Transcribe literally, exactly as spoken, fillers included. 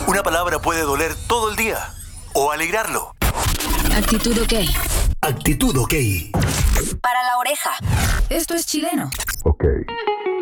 Una palabra puede doler todo el día o alegrarlo. Actitud OK. Actitud OK. Para la oreja. Esto es chileno. OK.